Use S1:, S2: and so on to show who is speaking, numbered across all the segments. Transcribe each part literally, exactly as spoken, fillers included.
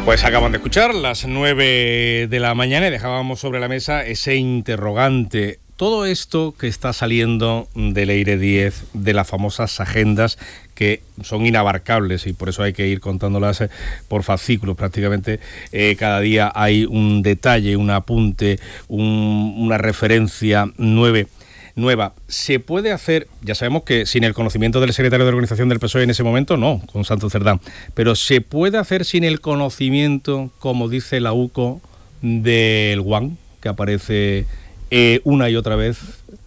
S1: Pues acaban de escuchar las nueve de la mañana y dejábamos sobre la mesa ese interrogante. Todo esto que está saliendo de Leire Díez, de las famosas agendas que son inabarcables y por eso hay que ir contándolas por fascículos prácticamente, eh, cada día hay un detalle, un apunte, un, una referencia nueve. Nueva, se puede hacer, ya sabemos que sin el conocimiento del secretario de organización del P S O E en ese momento, no, con Santos Cerdán, pero se puede hacer sin el conocimiento, como dice la U C O, del Guan, que aparece eh, una y otra vez,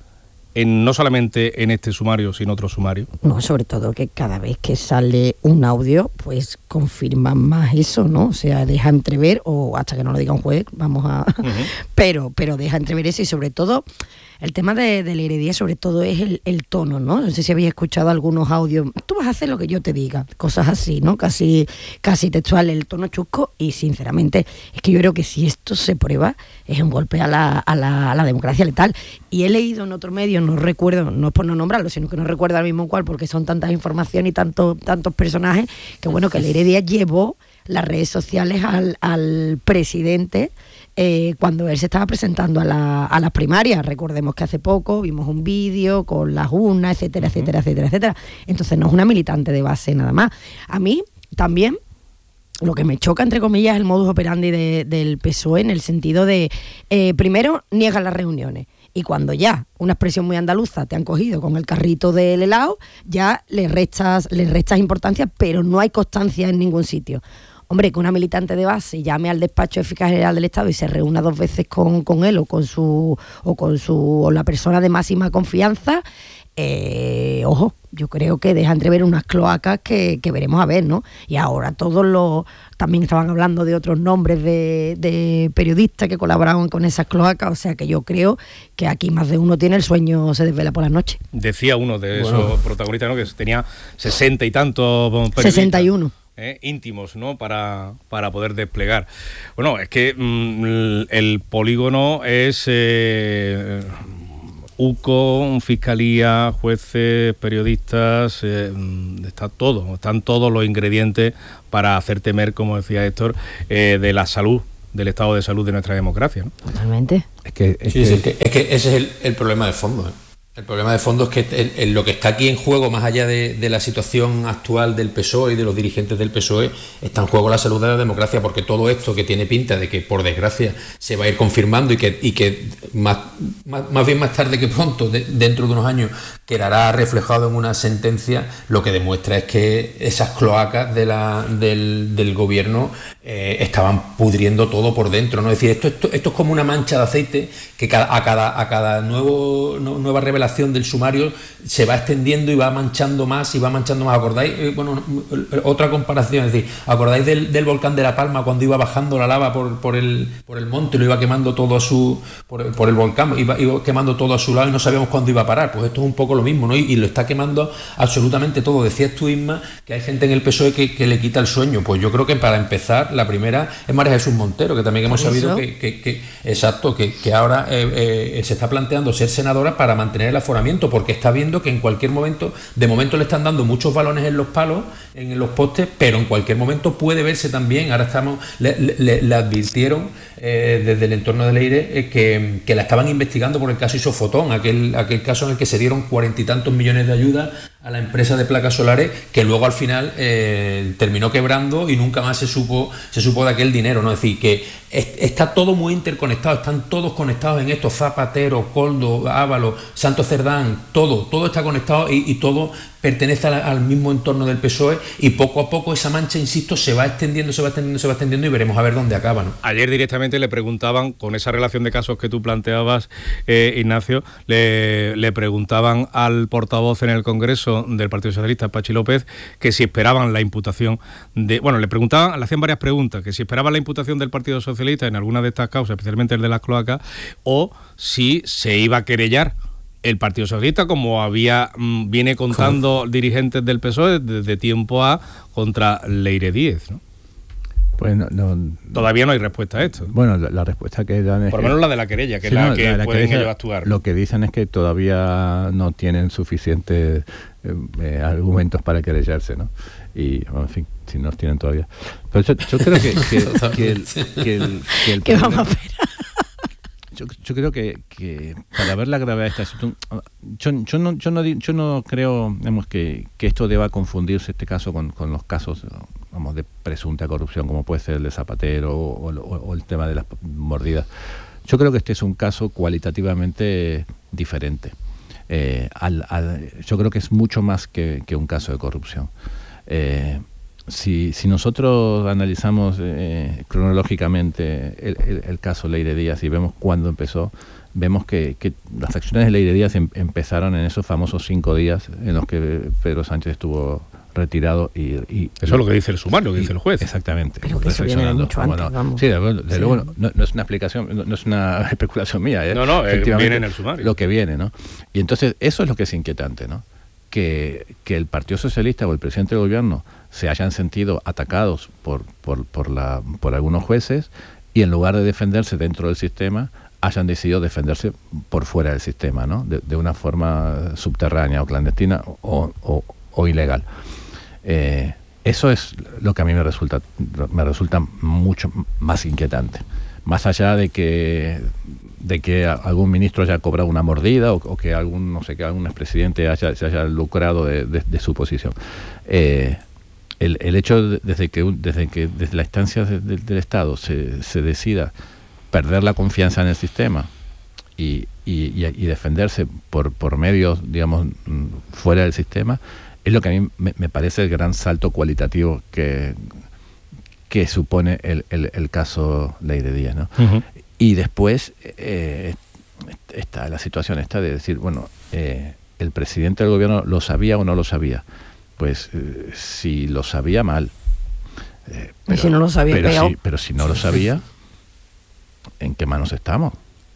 S1: en, no solamente en este sumario, sino otro sumario.
S2: No, sobre todo que cada vez que sale un audio, pues confirma más eso, ¿no? O sea, deja entrever, o hasta que no lo diga un juez, vamos a... Uh-huh. pero, pero deja entrever eso y sobre todo... El tema de, de Leire Díez, sobre todo, es el, el tono, ¿no? No sé si habéis escuchado algunos audios. Tú vas a hacer lo que yo te diga. Cosas así, ¿no? Casi, casi textual, el tono chusco. Y, sinceramente, es que yo creo que si esto se prueba, es un golpe a la, a la, a la democracia letal. Y he leído en otro medio, no recuerdo, no es por no nombrarlo, sino que no recuerdo al mismo cual, porque son tantas informaciones y tanto, tantos personajes, que bueno, que Leire Díez llevó las redes sociales al, al presidente eh, cuando él se estaba presentando a, la, a las primarias. Recordemos que hace poco vimos un vídeo con las urnas, etcétera, etcétera, etcétera, etcétera. Entonces no es una militante de base nada más. A mí también lo que me choca, entre comillas, es el modus operandi de, del P S O E, en el sentido de, eh, primero, niegan las reuniones. Y cuando ya, una expresión muy andaluza, te han cogido con el carrito del helado, ya le restas, le restas importancia, pero no hay constancia en ningún sitio. Hombre, que una militante de base llame al despacho de fiscal general del Estado y se reúna dos veces con, con él o con su o con su o la persona de máxima confianza, eh, ojo, yo creo que deja entrever unas cloacas que, que veremos a ver, ¿no? Y ahora todos los... También estaban hablando de otros nombres de, de periodistas que colaboraban con esas cloacas, o sea que yo creo que aquí más de uno tiene el sueño, se desvela por la noche.
S1: Decía uno de esos bueno. protagonistas, ¿no?, que tenía sesenta y tantos periodistas.
S2: sesenta y uno.
S1: Eh, íntimos, ¿no?, para, para poder desplegar. Bueno, es que mmm, el polígono es eh, U C O, fiscalía, jueces, periodistas, eh, está todo, están todos los ingredientes para hacer temer, como decía Héctor, eh, de la salud, del estado de salud de nuestra democracia, ¿no?
S2: Totalmente.
S3: Es que, es, sí, que... Es, que, es que ese es el, el problema de fondo, ¿eh? El problema de fondo es que el, el, lo que está aquí en juego, más allá de, de la situación actual del P S O E y de los dirigentes del P S O E, está en juego la salud de la democracia, porque todo esto que tiene pinta de que, por desgracia, se va a ir confirmando y que, y que más, más, más bien más tarde que pronto, de, dentro de unos años, quedará reflejado en una sentencia, lo que demuestra es que esas cloacas de la, del, del gobierno eh, estaban pudriendo todo por dentro, ¿no? Es decir, esto, esto, esto es como una mancha de aceite que cada, a cada, a cada nuevo, no, nueva revelación del sumario se va extendiendo y va manchando más y va manchando más. ¿Acordáis? Eh, bueno, otra comparación, es decir, ¿acordáis del, del volcán de La Palma cuando iba bajando la lava por, por, el, por el monte, lo iba quemando todo a su, por, por el volcán, iba, iba quemando todo a su lado y no sabíamos cuándo iba a parar? Pues esto es un poco lo mismo, ¿no? Y, y lo está quemando absolutamente todo. Decías tú, Isma, que hay gente en el P S O E que, que le quita el sueño. Pues yo creo que para empezar, la primera es María Jesús Montero, que también hemos sabido que, que, que exacto, que, que ahora eh, eh, se está planteando ser senadora para mantener el aforamiento, porque está viendo que en cualquier momento, de momento le están dando muchos balones en los palos, en los postes, pero en cualquier momento puede verse también. Ahora estamos, le, le, le advirtieron eh, desde el entorno de Leire eh, que, que la estaban investigando por el caso Isofotón, aquel, aquel caso en el que se dieron cuarenta y tantos millones de ayudas a la empresa de placas solares, que luego al final eh, terminó quebrando y nunca más se supo se supo de aquel dinero, ¿no? Es decir, que es, está todo muy interconectado, están todos conectados en esto: Zapatero, Koldo, Ábalos, Santos Cerdán, todo, todo está conectado y, y todo pertenece al, al mismo entorno del P S O E, y poco a poco esa mancha, insisto, se va extendiendo, se va extendiendo, se va extendiendo y veremos a ver dónde acaba, ¿no?
S1: Ayer directamente le preguntaban, con esa relación de casos que tú planteabas, eh, Ignacio, le, le preguntaban al portavoz en el Congreso del Partido Socialista, Pachi López, que si esperaban la imputación de... Bueno, le preguntaban, le hacían varias preguntas, que si esperaban la imputación del Partido Socialista en alguna de estas causas, especialmente el de las cloacas, o si se iba a querellar el Partido Socialista, como había mmm, viene contando ¿Cómo? dirigentes del P S O E desde tiempo a contra Leire Díez, ¿no?
S4: Pues no, no,
S1: Todavía no hay respuesta a esto.
S4: Bueno, la, la respuesta que dan es...
S1: Por lo menos la de la querella, que
S4: sí,
S1: es la
S4: no,
S1: que
S4: la, la
S1: pueden
S4: querella,
S1: ellos actuar.
S4: Lo que dicen es que todavía no tienen suficientes eh, eh, argumentos para querellarse, ¿no? Y, bueno, en fin, si no los tienen todavía. Pero yo, yo creo que, que, que el... Que el, que el
S2: ¿Qué vamos a ver?
S4: Yo, yo creo que, que para ver la gravedad de esta situación, yo, yo, no, yo, no, yo no creo digamos, que, que esto deba confundirse este caso con, con los casos vamos, de presunta corrupción, como puede ser el de Zapatero o, o, o el tema de las mordidas. Yo creo que este es un caso cualitativamente diferente. Eh, al, al, yo creo que es mucho más que, que un caso de corrupción. Eh, Si, si nosotros analizamos eh, cronológicamente el, el, el caso Leire Díaz y vemos cuándo empezó, vemos que, que las acciones de Leire Díaz em, empezaron en esos famosos cinco días en los que Pedro Sánchez estuvo retirado y... y
S1: Eso es lo que dice el sumario, lo que dice el juez.
S4: Exactamente.
S2: Pero que eso viene de mucho antes, bueno, vamos.
S4: Sí, de, de
S2: sí.
S4: luego no, no es una explicación, no, no es una especulación mía. ¿eh?
S1: No, no, eh, viene en el sumario.
S4: Lo que viene, ¿no? Y entonces eso es lo que es inquietante, ¿no? Que, que el Partido Socialista o el presidente del gobierno se hayan sentido atacados por, por, por, la, por algunos jueces y en lugar de defenderse dentro del sistema hayan decidido defenderse por fuera del sistema, ¿no? De, de una forma subterránea o clandestina o, o, o ilegal. Eh, eso es lo que a mí me resulta, me resulta mucho más inquietante. Más allá de que de que algún ministro haya cobrado una mordida o, o que algún no sé que algún expresidente haya, se haya lucrado de, de, de su posición. Eh, el, el hecho de, desde que desde que desde la instancia de, de, del Estado se, se decida perder la confianza en el sistema y, y, y, y defenderse por, por medios, digamos, fuera del sistema, es lo que a mí me, me parece el gran salto cualitativo que, que supone el, el, el caso Leire Díaz, ¿no? Uh-huh. Y después eh, está la situación esta de decir, bueno, eh, ¿el presidente del gobierno lo sabía o no lo sabía? Pues eh, si lo sabía, mal.
S2: Eh, pero, y si no lo sabía,
S4: pero
S2: peor.
S4: Si, pero si no lo sabía, ¿en qué manos estamos?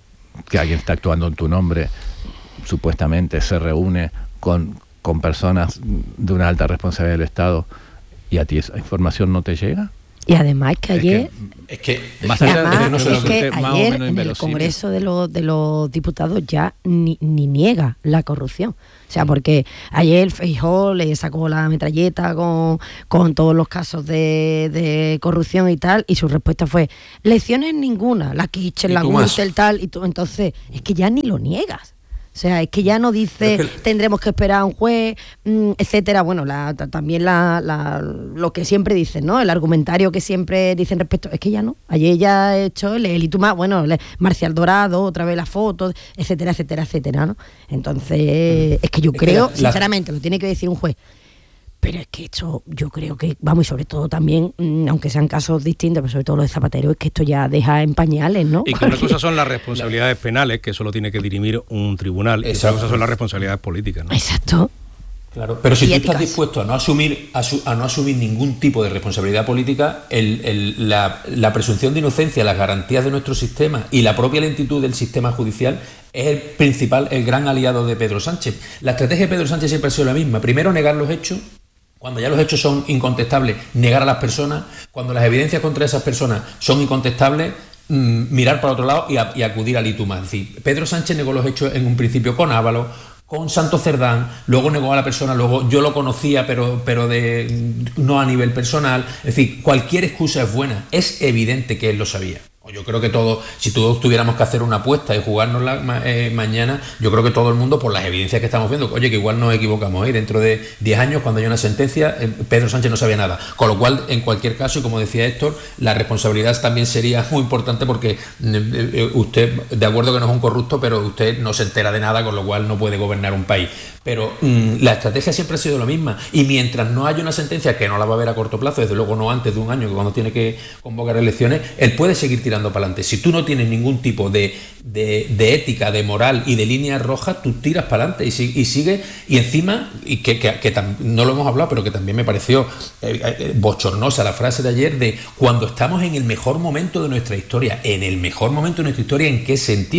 S4: Que alguien está actuando en tu nombre, supuestamente se reúne con, con personas de una alta responsabilidad del Estado y a ti esa información no te llega.
S2: Y además que ayer,
S3: es que, es que,
S2: más
S3: es
S2: además,
S3: que, no
S2: es que ayer en el Congreso de los, de los Diputados ya ni, ni niega la corrupción. O sea, porque ayer Feijóo le sacó la metralleta con, con todos los casos de, de corrupción y tal, y su respuesta fue, lecciones ninguna, la Kitchen, la Gürtel, tal, y tú, entonces es que ya ni lo niegas. O sea, es que ya no dice es que tendremos que esperar a un juez, mmm, etcétera. Bueno, la, también la, la, lo que siempre dicen, ¿no? El argumentario que siempre dicen respecto, es que ya no. Ayer ya he hecho el, el y tú más, bueno, el Marcial Dorado, otra vez las fotos, etcétera, etcétera, etcétera, ¿no? Entonces, es que yo es creo, que la, sinceramente, la... lo tiene que decir un juez. Pero es que esto, yo creo que, vamos, y sobre todo también, aunque sean casos distintos, pero sobre todo lo de Zapatero, es que esto ya deja en pañales, ¿no?
S1: Y que una cosa son las responsabilidades penales, que eso lo tiene que dirimir un tribunal, y otra cosa son las responsabilidades políticas, ¿no?
S2: Exacto.
S3: Claro, pero si tú estás dispuesto a no asumir a, su, a no asumir ningún tipo de responsabilidad política, el, el, la, la presunción de inocencia, las garantías de nuestro sistema y la propia lentitud del sistema judicial es el principal, el gran aliado de Pedro Sánchez. La estrategia de Pedro Sánchez siempre ha sido la misma. Primero, negar los hechos. Cuando ya los hechos son incontestables, negar a las personas. Cuando las evidencias contra esas personas son incontestables, mmm, mirar para otro lado y, a, y acudir al I T U M A. Es decir, Pedro Sánchez negó los hechos en un principio con Ábalos, con Santos Cerdán, luego negó a la persona, luego yo lo conocía, pero, pero de, no a nivel personal. Es decir, cualquier excusa es buena. Es evidente que él lo sabía. Yo creo que todos, si todos tuviéramos que hacer una apuesta y jugárnosla ma, eh, mañana, yo creo que todo el mundo, por las evidencias que estamos viendo, oye, que igual nos equivocamos, ¿eh? Dentro de diez años, cuando haya una sentencia, eh, Pedro Sánchez no sabía nada. Con lo cual, en cualquier caso, y como decía Héctor, la responsabilidad también sería muy importante porque eh, eh, usted, de acuerdo que no es un corrupto, pero usted no se entera de nada, con lo cual no puede gobernar un país. Pero mmm, la estrategia siempre ha sido la misma. Y mientras no haya una sentencia, que no la va a haber a corto plazo, desde luego no antes de un año, que cuando tiene que convocar elecciones, él puede seguir tirando para adelante. Si tú no tienes ningún tipo de, de, de ética, de moral y de líneas rojas, tú tiras para adelante y, y sigues. Y encima, y que, que, que tam, no lo hemos hablado, pero que también me pareció eh, eh, bochornosa la frase de ayer de cuando estamos en el mejor momento de nuestra historia. ¿En el mejor momento de nuestra historia? ¿En qué sentido?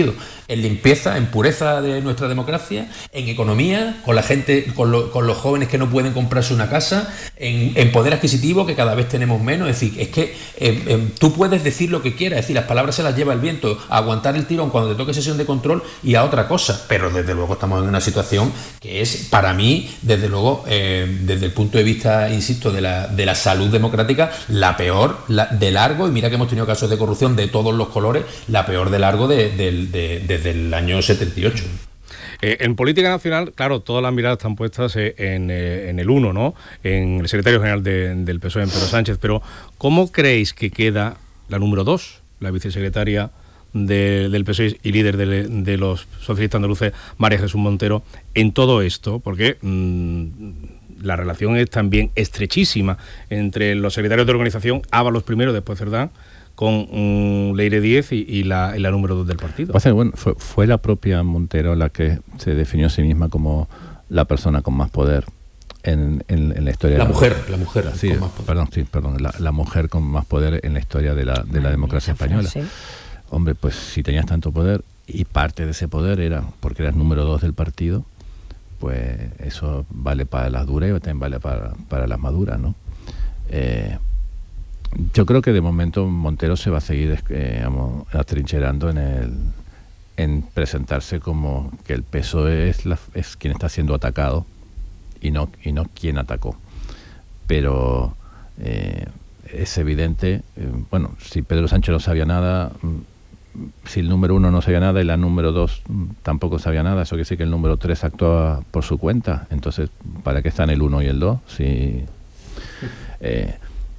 S3: en limpieza, en pureza de nuestra democracia, en economía, con la gente, con, lo, con los jóvenes que no pueden comprarse una casa, en, en poder adquisitivo, que cada vez tenemos menos. Es decir, es que eh, eh, tú puedes decir lo que quieras, es decir, las palabras se las lleva el viento, a aguantar el tirón cuando te toque sesión de control y a otra cosa, pero desde luego estamos en una situación que es, para mí, desde luego, eh, desde el punto de vista, insisto, de la, de la salud democrática, la peor la, de largo, y mira que hemos tenido casos de corrupción de todos los colores, la peor de largo de, de, de, de desde el año setenta y ocho.
S1: Eh, en política nacional, claro, todas las miradas están puestas en, eh, en el uno, ¿no? En el secretario general de, del P S O E, en Pedro Sánchez, pero ¿cómo creéis que queda la número dos, la vicesecretaria de, del P S O E y líder de, de los socialistas andaluces, María Jesús Montero, en todo esto? Porque mmm, la relación es también estrechísima entre los secretarios de organización, Ábalos primero, después Cerdán, con um, Leire Díez y, y, la, y la número dos del partido.
S4: O sea, bueno, fue, fue la propia Montero la que se definió a sí misma como la persona con más poder en, en, en la historia.
S3: La
S4: de
S3: mujer, la, la mujer
S4: sí,
S3: con más poder.
S4: Perdón, sí, perdón, la, la mujer con más poder en la historia de la, de la democracia española.
S2: Sí.
S4: Hombre, pues si tenías tanto poder, y parte de ese poder era porque eras número dos del partido, pues eso vale para las duras y también vale para, para las maduras, ¿no? Eh, Yo creo que de momento Montero se va a seguir eh, digamos, atrincherando en el en presentarse como que el P S O E es, la, es quien está siendo atacado y no y no quien atacó. Pero eh, es evidente, eh, bueno, si Pedro Sánchez no sabía nada, si el número uno no sabía nada y la número dos tampoco sabía nada, eso quiere decir que el número tres actuaba por su cuenta. Entonces, ¿para qué están el uno y el dos? Si... Eh,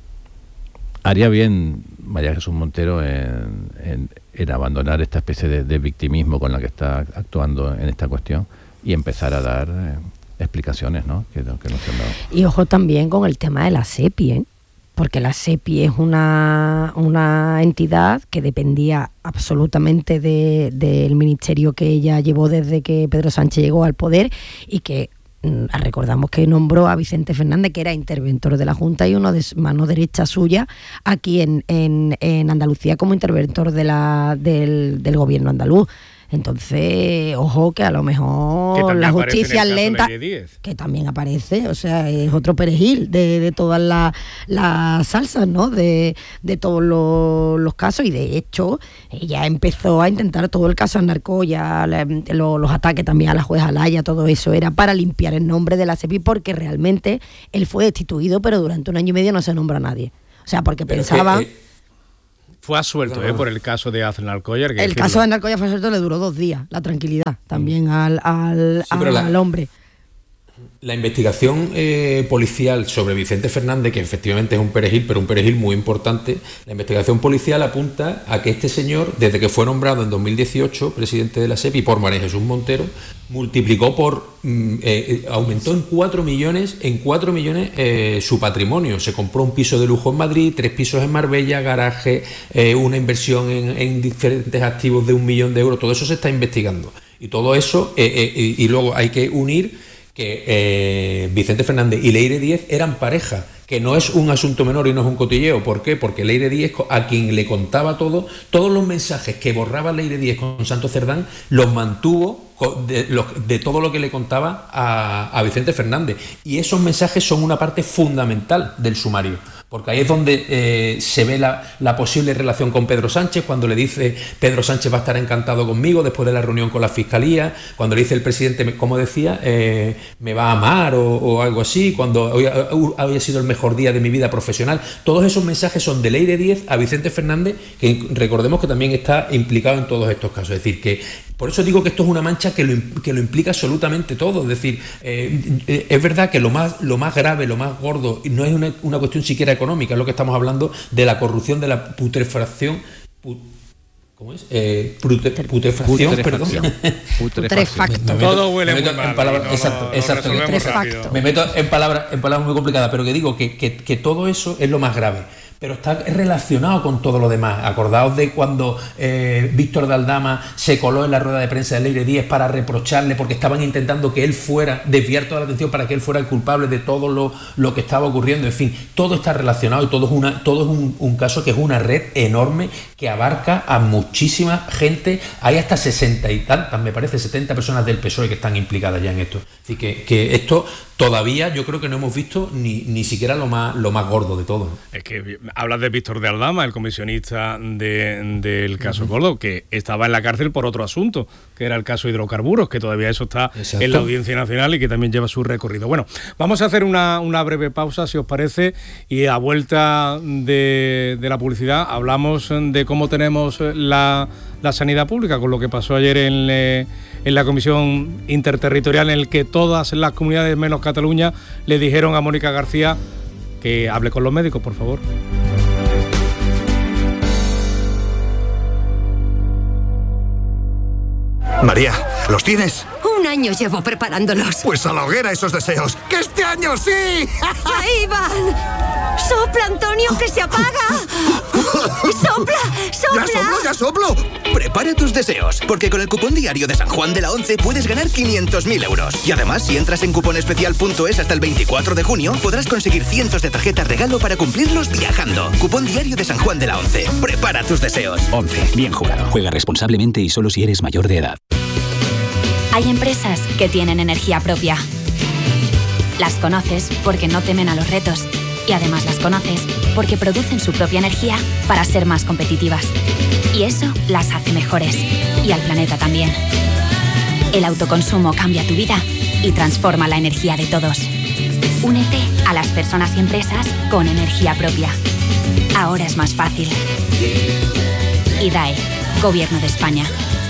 S4: haría bien María Jesús Montero en, en, en abandonar esta especie de, de victimismo con la que está actuando en esta cuestión y empezar a dar eh, explicaciones, ¿no? Que, que no se han dado.
S2: Y ojo también con el tema de la SEPI, ¿eh? Porque la SEPI es una, una entidad que dependía absolutamente de, del ministerio que ella llevó desde que Pedro Sánchez llegó al poder y que recordamos que nombró a Vicente Fernández, que era interventor de la Junta y uno de mano derecha suya aquí en, en, en Andalucía como interventor de la, del, del gobierno andaluz. Entonces, ojo, que a lo mejor la justicia es lenta, que también aparece, o sea, es otro perejil de, de todas las la salsas, ¿no? De, de todos los, los casos, y de hecho, ella empezó a intentar todo el caso Anarcoya, lo, los ataques también a la jueza Alaya, todo eso era para limpiar el nombre de la SEPI, porque realmente él fue destituido, pero durante un año y medio no se nombra a nadie. O sea, porque pero pensaba... Que, eh...
S1: Fue asuelto, ¿eh? Por el caso de Aznalcóllar.
S2: El caso de Aznalcóllar fue asuelto, le duró dos días, la tranquilidad también mm. al, al, sí, al, la, al hombre.
S3: La investigación eh, policial sobre Vicente Fernández, que efectivamente es un perejil, pero un perejil muy importante, la investigación policial apunta a que este señor, desde que fue nombrado en dos mil dieciocho presidente de la SEPI por María Jesús Montero, multiplicó por, eh, aumentó en cuatro millones, en cuatro millones eh, su patrimonio. Se compró un piso de lujo en Madrid, tres pisos en Marbella, garaje, eh, una inversión en, en diferentes activos de un millón de euros. Todo eso se está investigando. Y todo eso, eh, eh, y, y luego hay que unir que eh, Vicente Fernández y Leire Díez eran pareja, que no es un asunto menor y no es un cotilleo. ¿Por qué? Porque Leire Díez, a quien le contaba todo, todos los mensajes que borraba Leire Díez con Santos Cerdán, los mantuvo de, de todo lo que le contaba a, a Vicente Fernández. Y esos mensajes son una parte fundamental del sumario, porque ahí es donde eh, se ve la, la posible relación con Pedro Sánchez, cuando le dice Pedro Sánchez va a estar encantado conmigo después de la reunión con la Fiscalía, cuando le dice el presidente, como decía, eh, me va a amar o, o algo así, cuando hoy había sido el mejor día de mi vida profesional. Todos esos mensajes son de Leire Díez a Vicente Fernández, que recordemos que también está implicado en todos estos casos. Es decir, que por eso digo que esto es una mancha que lo, que lo implica absolutamente todo. Es decir, eh, es verdad que lo más, lo más grave, lo más gordo, no es una, una cuestión siquiera económica, es lo que estamos hablando de la corrupción, de la putrefacción. Put, ¿Cómo es? Eh, pute, putrefacción, perdón.
S2: Putrefacto.
S1: Todo huele
S3: me meto
S1: muy
S3: en
S1: mal.
S3: palabras,
S1: No,
S3: exacto,
S1: no,
S3: exacto.
S1: no
S3: Me meto en palabras, en palabras muy complicadas, pero que digo que, que, que todo eso es lo más grave. pero está relacionado con todo lo demás. Acordaos de cuando eh, Víctor de Aldama se coló en la rueda de prensa de Leire Díez para reprocharle porque estaban intentando que él fuera, desviar toda la atención para que él fuera el culpable de todo lo, lo que estaba ocurriendo. En fin, todo está relacionado y todo es, una, todo es un, un caso que es una red enorme que abarca a muchísima gente. Hay hasta sesenta y tantas, me parece, setenta personas del P S O E que están implicadas ya en esto. Así que, que esto todavía yo creo que no hemos visto ni, ni siquiera lo más, lo más gordo de todo, ¿no?
S1: Es que hablas de Víctor de Aldama, el comisionista de, del caso Coldo, que estaba en la cárcel por otro asunto, que era el caso hidrocarburos, que todavía eso está Exacto. en la Audiencia Nacional y que también lleva su recorrido. Bueno, vamos a hacer una, una breve pausa, si os parece, y a vuelta de, de la publicidad hablamos de cómo tenemos la, la sanidad pública, con lo que pasó ayer en, le, en la Comisión Interterritorial, en el que todas las comunidades menos Cataluña le dijeron a Mónica García que hable con los médicos, por favor.
S5: María, ¿los tienes?
S6: Un año llevo preparándolos.
S5: Pues a la hoguera esos deseos. ¡Que este año sí!
S6: ¡Ahí van! ¡Sopla, Antonio, que se apaga! ¡Sopla, sopla!
S5: ¡Ya soplo, ya soplo! Prepara tus deseos, porque con el cupón diario de San Juan de la Once puedes ganar quinientos mil euros. Y además, si entras en cuponespecial punto es hasta el veinticuatro de junio, podrás conseguir cientos de tarjetas regalo para cumplirlos viajando. Cupón diario de San Juan de la Once. Prepara tus deseos.
S7: Once. Bien jugado. Juega responsablemente y solo si eres mayor de edad.
S8: Hay empresas que tienen energía propia. Las conoces porque no temen a los retos. Y además las conoces porque producen su propia energía para ser más competitivas. Y eso las hace mejores. Y al planeta también. El autoconsumo cambia tu vida y transforma la energía de todos. Únete a las personas y empresas con energía propia. Ahora es más fácil. I D A E, Gobierno de España.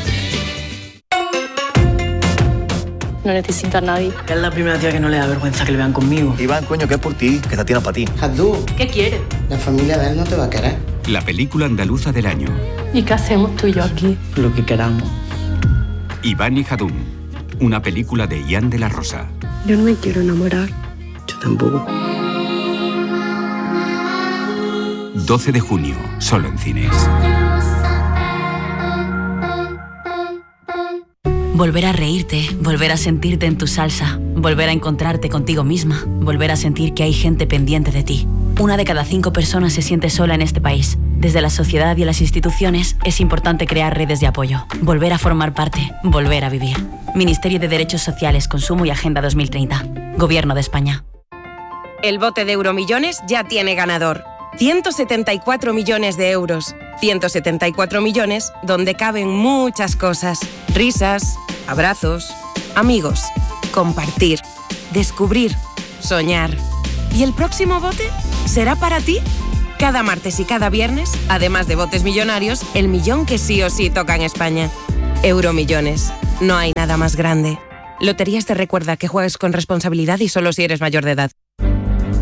S9: No necesito a nadie.
S10: Es la primera tía que no le da vergüenza que le vean conmigo.
S11: Iván, coño, que es por ti, que esta tía no es para ti.
S9: Abdú, ¿qué quieres?
S12: La familia de él no te va a querer.
S13: La película andaluza del año.
S9: ¿Y qué hacemos tú y yo aquí?
S10: Lo que queramos.
S13: Iván y Jadún, una película de Ian de la Rosa.
S9: Yo no me quiero enamorar.
S10: Yo tampoco.
S13: doce de junio, solo en cines.
S14: Volver a reírte, volver a sentirte en tu salsa, volver a encontrarte contigo misma, volver a sentir que hay gente pendiente de ti. Una de cada cinco personas se siente sola en este país. Desde la sociedad y las instituciones es importante crear redes de apoyo, volver a formar parte, volver a vivir. Ministerio de Derechos Sociales, Consumo y Agenda dos mil treinta. Gobierno de España.
S15: El bote de Euromillones ya tiene ganador. ciento setenta y cuatro millones de euros. ciento setenta y cuatro millones donde caben muchas cosas. Risas, abrazos, amigos, compartir, descubrir, soñar. ¿Y el próximo bote será para ti? Cada martes y cada viernes, además de botes millonarios, el millón que sí o sí toca en España. Euromillones. No hay nada más grande. Loterías te recuerda que juegues con responsabilidad y solo si eres mayor de edad.